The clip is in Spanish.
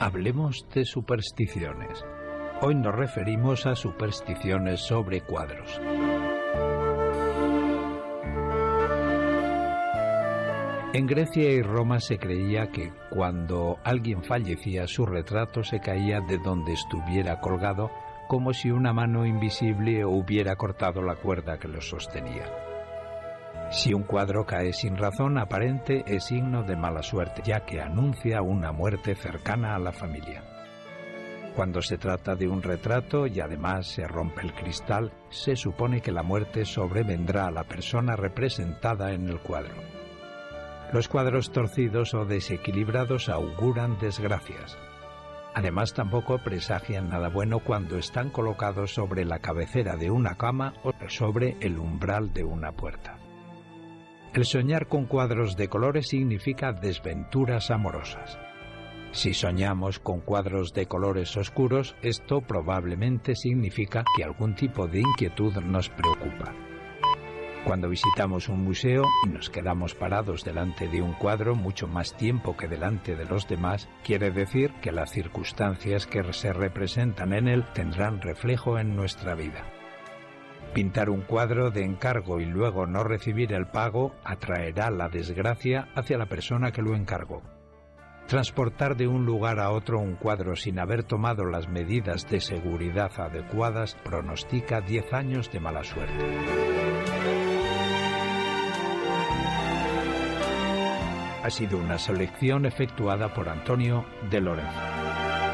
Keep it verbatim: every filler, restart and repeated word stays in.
Hablemos de supersticiones. Hoy nos referimos a supersticiones sobre cuadros. En Grecia y Roma se creía que cuando alguien fallecía, su retrato se caía de donde estuviera colgado, como si una mano invisible hubiera cortado la cuerda que lo sostenía. Si un cuadro cae sin razón aparente, es signo de mala suerte, ya que anuncia una muerte cercana a la familia. Cuando se trata de un retrato y además se rompe el cristal, se supone que la muerte sobrevendrá a la persona representada en el cuadro. Los cuadros torcidos o desequilibrados auguran desgracias. Además, tampoco presagian nada bueno cuando están colocados sobre la cabecera de una cama o sobre el umbral de una puerta. El soñar con cuadros de colores significa desventuras amorosas. Si soñamos con cuadros de colores oscuros, esto probablemente significa que algún tipo de inquietud nos preocupa. Cuando visitamos un museo y nos quedamos parados delante de un cuadro mucho más tiempo que delante de los demás, quiere decir que las circunstancias que se representan en él tendrán reflejo en nuestra vida. Pintar un cuadro de encargo y luego no recibir el pago atraerá la desgracia hacia la persona que lo encargó. Transportar de un lugar a otro un cuadro sin haber tomado las medidas de seguridad adecuadas pronostica diez años de mala suerte. Ha sido una selección efectuada por Antonio de Lorenzo.